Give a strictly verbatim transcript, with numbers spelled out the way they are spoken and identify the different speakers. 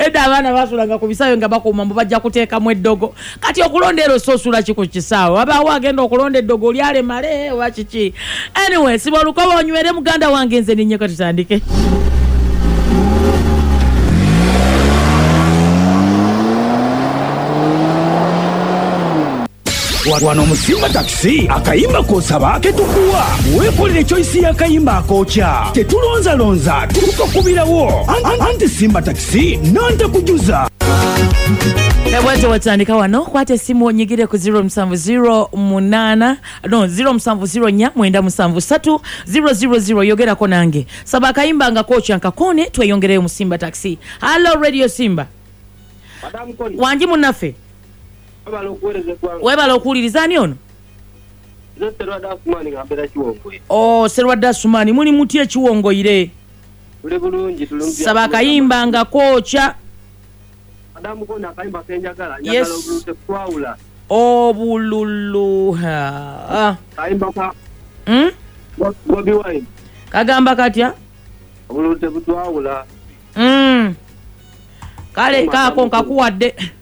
Speaker 1: edda abaana basulanga ku bisaawe nga bakuma mbu bajja kuteekamu eddogo kati okulonda ero soosula ki ku kisaawe wabaawo agenda okulonda eddogo olyale male oba kiki anyway siba olukoba onywere muganda wange nze ninnyeko tutandike
Speaker 2: wano Musimba Taxi akayimba kosaba ketukuwa weekolere choice y'akayimba akokya tetulonza lonza tukakubirawo anti Simba Taxi nante kujuza
Speaker 1: Ebwete watandika wano kwate simu onyigire ku zero seven zero munana no zero seven zero nya mwenda musanvu satu zero zero zero yogera ko nange saba akayimba nga kocha nkakone tweyongere mu Simba Taxi. Hello Radio Simba.
Speaker 3: Madam Koni.
Speaker 1: Wanji munafe.
Speaker 3: Webala okuwereze kwange.
Speaker 1: Webala okuwuliriza ani ono?
Speaker 3: Nze Serwadda Asumani ngambera Kiwongo.
Speaker 1: Oh, Serwadda Asumani muli muti ekiwongo ire.
Speaker 3: Tuli bulungi tulungi.
Speaker 1: Saba akayimba nga kocha.
Speaker 3: Madam Koni akayimba kenjagala
Speaker 1: Yes.
Speaker 3: njagala obulute kwawula.
Speaker 1: Obululu ha.
Speaker 3: Akayimba ka.
Speaker 1: Hmm?
Speaker 3: Bobi Wine.
Speaker 1: Kagamba katya?
Speaker 3: Obulute butwawula.
Speaker 1: Hmm. Kale kako nkakuwadde.